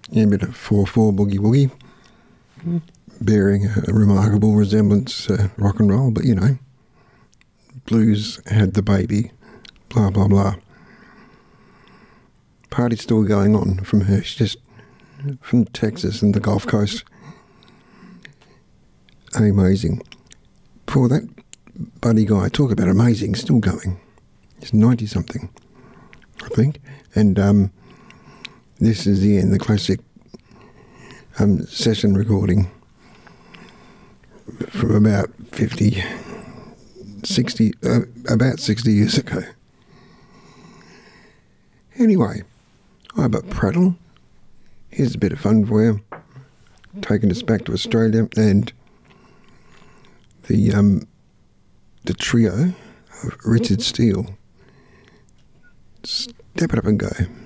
Yeah, a bit of 4/4 boogie woogie, bearing a remarkable resemblance to rock and roll, but you know, blues had the baby, blah, blah, blah. Party's still going on from her. She's just from Texas and the Gulf Coast. Amazing. For that buddy guy, talk about amazing, still going. He's 90-something, I think. And this is the classic session recording from about 60 years ago. Anyway, Iba Prattle, here's a bit of fun for you, taking us back to Australia, and the trio of Richard Steele. Step it up and go.